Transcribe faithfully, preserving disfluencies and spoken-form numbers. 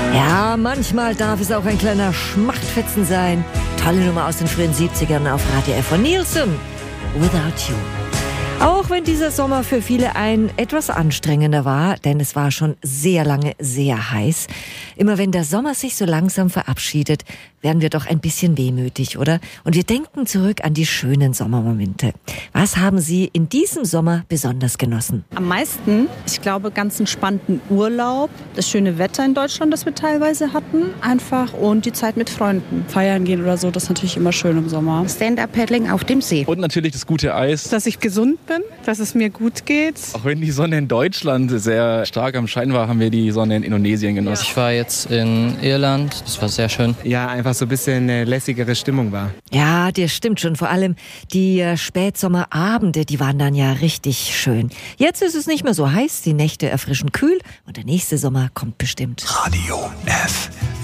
Ja, manchmal darf es auch ein kleiner Schmachtfetzen sein. Tolle Nummer aus den frühen siebzigern auf Radio F von Nielsen. Without You. Auch wenn dieser Sommer für viele ein etwas anstrengender war, denn es war schon sehr lange sehr heiß. Immer wenn der Sommer sich so langsam verabschiedet, werden wir doch ein bisschen wehmütig, oder? Und wir denken zurück an die schönen Sommermomente. Was haben Sie in diesem Sommer besonders genossen? Am meisten, ich glaube, ganz entspannten Urlaub, das schöne Wetter in Deutschland, das wir teilweise hatten, einfach, und die Zeit mit Freunden. Feiern gehen oder so, das ist natürlich immer schön im Sommer. Stand-up-Paddling auf dem See. Und natürlich das gute Eis. Dass ich gesund bin, dass es mir gut geht. Auch wenn die Sonne in Deutschland sehr stark am Schein war, haben wir die Sonne in Indonesien genossen. Ich war jetzt in Irland, das war sehr schön. Ja, einfach so ein bisschen eine lässigere Stimmung war. Ja, das stimmt schon. Vor allem die äh, Spätsommerabende, die waren dann ja richtig schön. Jetzt ist es nicht mehr so heiß, die Nächte erfrischen kühl und der nächste Sommer kommt bestimmt. Radio F.